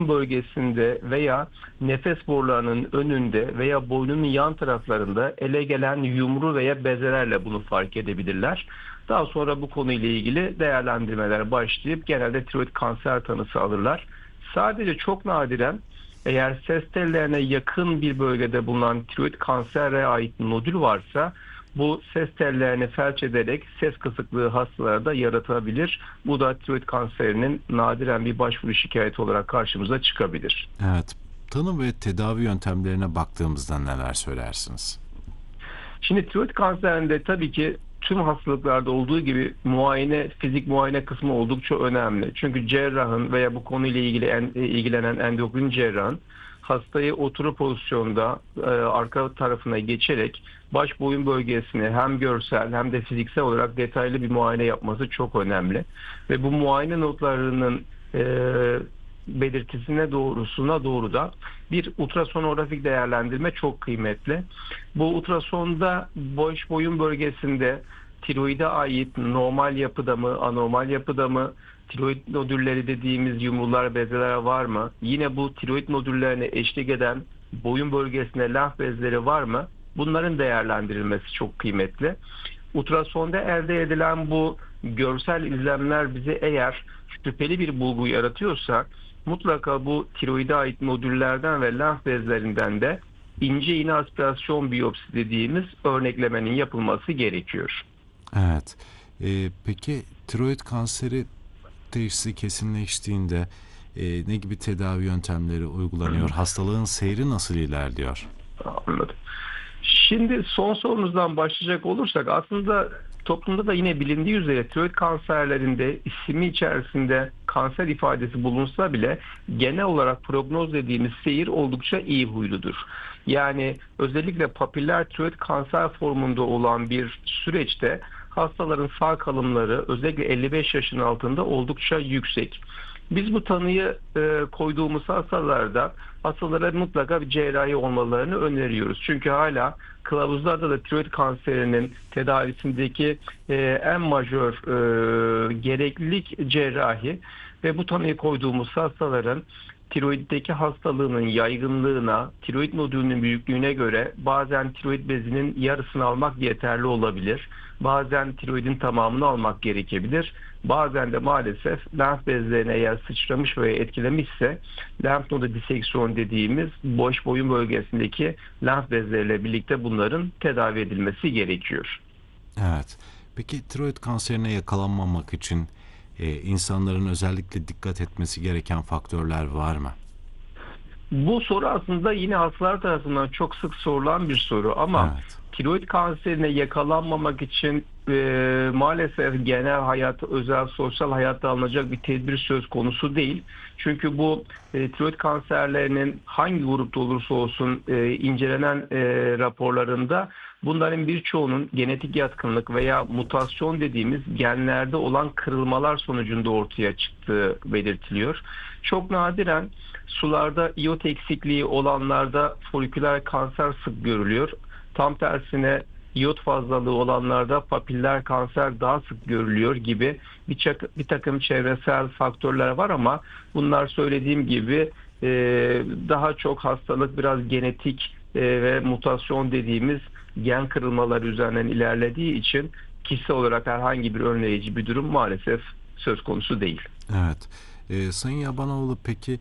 bölgesinde veya nefes borularının önünde veya boynunun yan taraflarında ele gelen yumru veya bezelerle bunu fark edebilirler. Daha sonra bu konuyla ilgili değerlendirmeler başlayıp genelde tiroid kanser tanısı alırlar. Sadece çok nadiren eğer ses tellerine yakın bir bölgede bulunan tiroid kansere ait nodül varsa bu ses tellerini felç ederek ses kısıklığı hastalarda yaratabilir. Bu da tiroid kanserinin nadiren bir başvuru şikayeti olarak karşımıza çıkabilir. Evet. Tanı ve tedavi yöntemlerine baktığımızda neler söylersiniz? Şimdi tiroid kanserinde tabii ki tüm hastalıklarda olduğu gibi fizik muayene kısmı oldukça önemli. Çünkü cerrahın veya bu konuyla ilgilenen endokrin cerrahın hastayı oturur pozisyonda arka tarafına geçerek baş boyun bölgesine hem görsel hem de fiziksel olarak detaylı bir muayene yapması çok önemli. Ve bu muayene notlarının belirtisine doğru da bir ultrasonografik değerlendirme çok kıymetli. Bu ultrasonda baş boyun bölgesinde tiroide ait normal yapıda mı, anormal yapıda mı, tiroid nodülleri dediğimiz yumrular, bezeler var mı? Yine bu tiroid nodüllerine eşlik eden boyun bölgesinde lenf bezleri var mı? Bunların değerlendirilmesi çok kıymetli. Ultrasonda elde edilen bu görsel izlemler bize eğer şüpheli bir bulgu yaratıyorsa mutlaka bu tiroide ait nodüllerden ve lenf bezlerinden de ince iğne aspirasyon biyopsi dediğimiz örneklemenin yapılması gerekiyor. Evet. Peki tiroid kanseri teşhisi kesinleştiğinde ne gibi tedavi yöntemleri uygulanıyor? Hastalığın seyri nasıl ilerliyor? Anladım. Şimdi son sorunuzdan başlayacak olursak aslında toplumda da yine bilindiği üzere tiroid kanserlerinde ismi içerisinde kanser ifadesi bulunsa bile genel olarak prognoz dediğimiz seyir oldukça iyi huyludur. Yani özellikle papiller tiroid kanser formunda olan bir süreçte hastaların sağ kalımları özellikle 55 yaşın altında oldukça yüksek. Biz bu tanıyı koyduğumuz hastalara mutlaka bir cerrahi olmalarını öneriyoruz. Çünkü hala kılavuzlarda da tiroid kanserinin tedavisindeki en majör gereklilik cerrahi ve bu tanıyı koyduğumuz hastaların tiroiddeki hastalığının yaygınlığına, tiroid nodülünün büyüklüğüne göre bazen tiroid bezinin yarısını almak yeterli olabilir. Bazen tiroidin tamamını almak gerekebilir. Bazen de maalesef lenf bezlerine eğer sıçramış veya etkilemişse lenf nodu diseksiyon dediğimiz boş boyun bölgesindeki lenf bezleriyle birlikte bunların tedavi edilmesi gerekiyor. Evet. Peki tiroid kanserine yakalanmamak için insanların özellikle dikkat etmesi gereken faktörler var mı? Bu soru aslında yine hastalar tarafından çok sık sorulan bir soru ama Evet. tiroid kanserine yakalanmamak için maalesef genel hayat, özel sosyal hayatta alınacak bir tedbir söz konusu değil. Çünkü bu tiroid kanserlerinin hangi grupta olursa olsun incelenen raporlarında bunların birçoğunun genetik yatkınlık veya mutasyon dediğimiz genlerde olan kırılmalar sonucunda ortaya çıktığı belirtiliyor. Çok nadiren sularda iyot eksikliği olanlarda foliküler kanser sık görülüyor. Tam tersine iyot fazlalığı olanlarda papiller kanser daha sık görülüyor gibi bir takım çevresel faktörler var ama bunlar söylediğim gibi daha çok hastalık biraz genetik ve mutasyon dediğimiz gen kırılmaları üzerinden ilerlediği için kişisel olarak herhangi bir önleyici bir durum maalesef söz konusu değil. Evet. Sayın Yabanoğlu, peki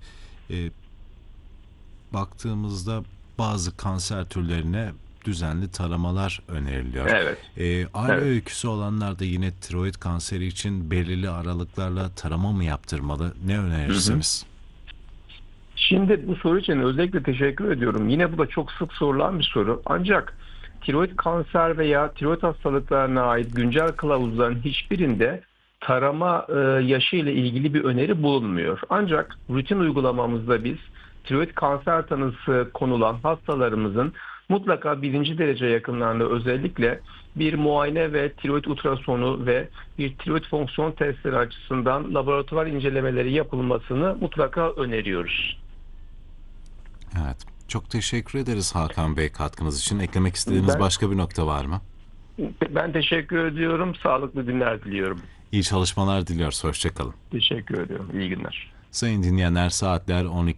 baktığımızda bazı kanser türlerine düzenli taramalar öneriliyor. Evet. Aile Evet. öyküsü olanlar da yine tiroid kanseri için belirli aralıklarla tarama mı yaptırmalı? Ne Hı hı. önerirsiniz? Şimdi bu soru için özellikle teşekkür ediyorum. Yine bu da çok sık sorulan bir soru. Ancak tiroid kanser veya tiroid hastalıklarına ait güncel kılavuzların hiçbirinde tarama yaşı ile ilgili bir öneri bulunmuyor. Ancak rutin uygulamamızda biz tiroid kanser tanısı konulan hastalarımızın mutlaka birinci derece yakınlarında özellikle bir muayene ve tiroid ultrasonu ve bir tiroid fonksiyon testleri açısından laboratuvar incelemeleri yapılmasını mutlaka öneriyoruz. Evet. Çok teşekkür ederiz Hakan Bey katkınız için. Eklemek istediğiniz Ben başka bir nokta var mı? ben teşekkür ediyorum. Sağlıklı günler diliyorum. İyi çalışmalar diliyoruz. Hoşça kalın. Teşekkür ediyorum. İyi günler. Sayın dinleyenler, saatler 12.